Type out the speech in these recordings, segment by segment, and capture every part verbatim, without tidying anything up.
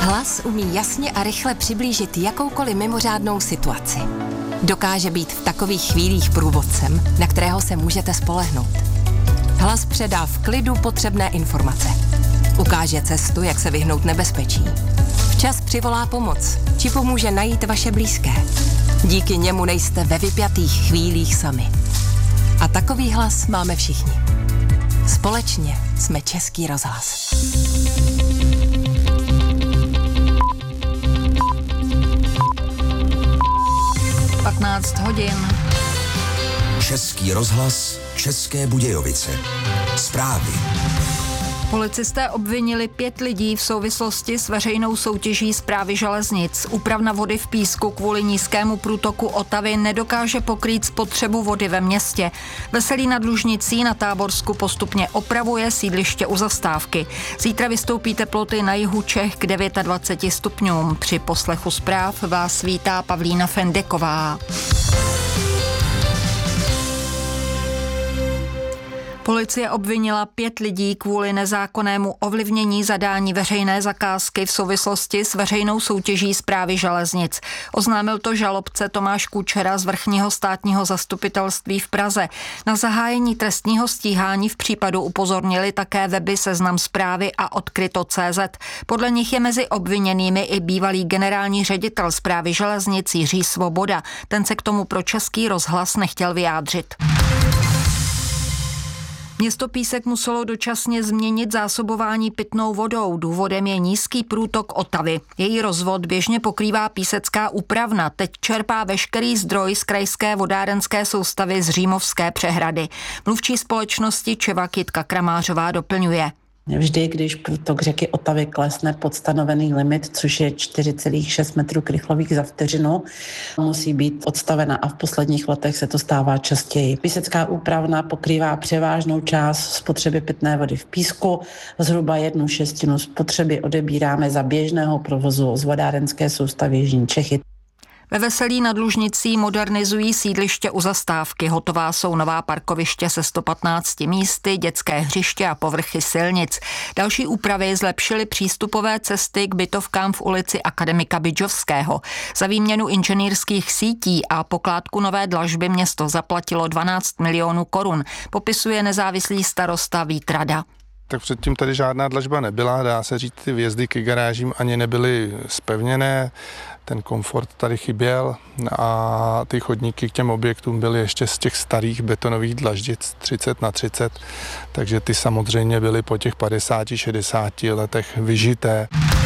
Hlas umí jasně a rychle přiblížit jakoukoliv mimořádnou situaci. Dokáže být v takových chvílích průvodcem, na kterého se můžete spolehnout. Hlas předá v klidu potřebné informace. Ukáže cestu, jak se vyhnout nebezpečí. Včas přivolá pomoc, či pomůže najít vaše blízké. Díky němu nejste ve vypjatých chvílích sami. A takový hlas máme všichni. Společně jsme Český rozhlas. patnáct hodin. Český rozhlas, České Budějovice. Zprávy. Policisté obvinili pět lidí v souvislosti s veřejnou soutěží Správy železnic. Úpravna vody v Písku kvůli nízkému průtoku Otavy nedokáže pokrýt spotřebu vody ve městě. Veselí nad Lužnicí na Táborsku postupně opravuje sídliště u zastávky. Zítra vystoupí teploty na jihu Čech k dvaceti devíti stupňům. Při poslechu zpráv vás vítá Pavlína Fendeková. Policie obvinila pět lidí kvůli nezákonnému ovlivnění zadání veřejné zakázky v souvislosti s veřejnou soutěží Správy železnic. Oznámil to žalobce Tomáš Kučera z Vrchního státního zastupitelství v Praze. Na zahájení trestního stíhání v případu upozornili také weby Seznam Zprávy a Odkryto tečka cé zet. Podle nich je mezi obviněnými i bývalý generální ředitel Správy železnic Jiří Svoboda. Ten se k tomu pro Český rozhlas nechtěl vyjádřit. Město Písek muselo dočasně změnit zásobování pitnou vodou. Důvodem je nízký průtok Otavy. Její rozvod běžně pokrývá Písecká úpravna. Teď čerpá veškerý zdroj z krajské vodárenské soustavy z Římovské přehrady. Mluvčí společnosti Čevak Jitka Kramářová doplňuje. Vždy, když průtok řeky Otavy klesne pod stanovený limit, což je čtyři celá šest metrů krychlových za vteřinu, musí být odstavena a v posledních letech se to stává častěji. Písecká úpravna pokrývá převážnou část spotřeby pitné vody v Písku. Zhruba jednu šestinu spotřeby odebíráme za běžného provozu z vodárenské soustavy Jižní Čechy. Ve Veselí nad Lužnicí modernizují sídliště u zastávky. Hotová jsou nová parkoviště se sto patnácti místy, dětské hřiště a povrchy silnic. Další úpravy zlepšily přístupové cesty k bytovkám v ulici Akademika Bydžovského. Za výměnu inženýrských sítí a pokládku nové dlažby město zaplatilo dvanáct milionů korun, popisuje nezávislý starosta Vít Rada. Tak předtím tady žádná dlažba nebyla, dá se říct, ty vjezdy ke garážím ani nebyly zpevněné, ten komfort tady chyběl a ty chodníky k těm objektům byly ještě z těch starých betonových dlaždic třicet na třicet, takže ty samozřejmě byly po těch padesáti šedesáti letech vyžité.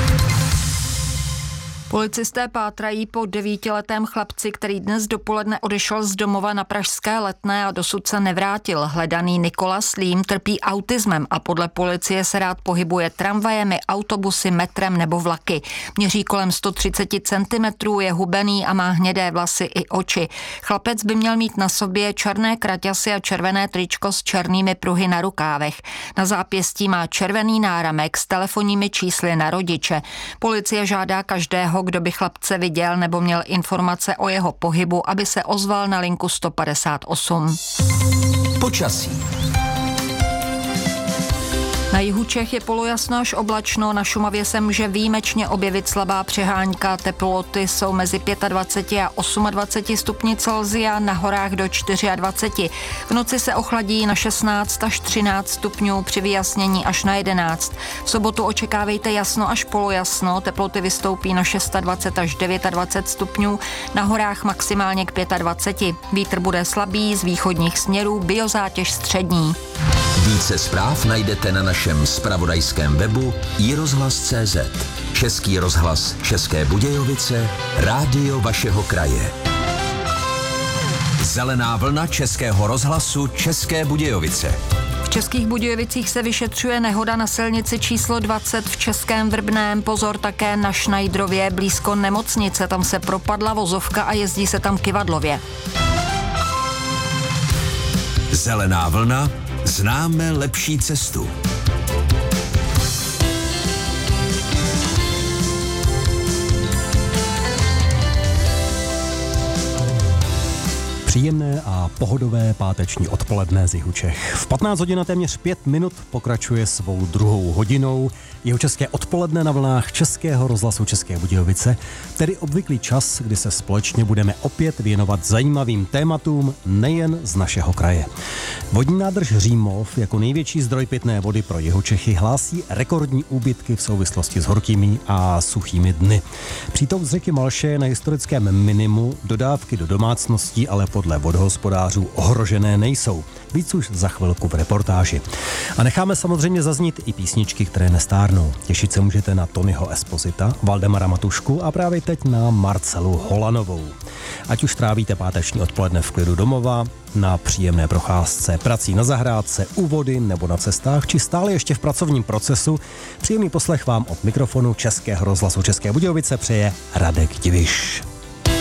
Policisté pátrají po devítiletém chlapci, který dnes dopoledne odešel z domova na pražské Letné a dosud se nevrátil. Hledaný Nikola Slím trpí autismem a podle policie se rád pohybuje tramvajemi, autobusy, metrem nebo vlaky. Měří kolem sto třicet centimetrů, je hubený a má hnědé vlasy i oči. Chlapec by měl mít na sobě černé kraťasy a červené tričko s černými pruhy na rukávech. Na zápěstí má červený náramek s telefonními čísly na rodiče. Policie žádá každého, kdo by chlapce viděl nebo měl informace o jeho pohybu, aby se ozval na linku sto padesát osm. Počasí. Na jihu Čech je polojasno až oblačno, na Šumavě se může výjimečně objevit slabá přehánka, teploty jsou mezi dvaceti pěti a dvaceti osmi stupni Celsia, na horách do dvaceti čtyři. V noci se ochladí na šestnáct až třináct stupňů, při vyjasnění až na jedenáct. V sobotu očekávejte jasno až polojasno, teploty vystoupí na dvacet šest až dvacet devět stupňů, na horách maximálně k dvaceti pěti. Vítr bude slabý, z východních směrů, biozátěž střední. Více zpráv najdete na našem zpravodajském webu i rozhlas tečka cé zet. Český rozhlas České Budějovice, rádio vašeho kraje. Zelená vlna Českého rozhlasu České Budějovice. V Českých Budějovicích se vyšetřuje nehoda na silnici číslo dvacet v Českém Vrbném. Pozor také na Šnajdrově, blízko nemocnice. Tam se propadla vozovka a jezdí se tam kyvadlově. Zelená vlna. Známe lepší cestu. Příjemné a pohodové páteční odpoledne z jihu Čech. V patnáct hodin a téměř pět minut pokračuje svou druhou hodinou jihočeské odpoledne na vlnách Českého rozhlasu České Budějovice, tedy obvyklý čas, kdy se společně budeme opět věnovat zajímavým tématům nejen z našeho kraje. Vodní nádrž Římov jako největší zdroj pitné vody pro Jihočechy hlásí rekordní úbytky v souvislosti s horkými a suchými dny. Přítok z řeky Malše je na historickém minimu, dodávky do domácností ale podle vodohospodářů ohrožené nejsou. Víc už za chvilku v reportáži. A necháme samozřejmě zaznít i písničky, které nestárnou. Těšit se můžete na Tonyho Esposita, Valdemara Matušku a právě teď na Marcelu Holanovou. Ať už trávíte páteční odpoledne v klidu domova, na příjemné procházce, prací na zahrádce, u vody nebo na cestách, či stále ještě v pracovním procesu, příjemný poslech vám od mikrofonu Českého rozhlasu České Budějovice přeje Radek Diviš.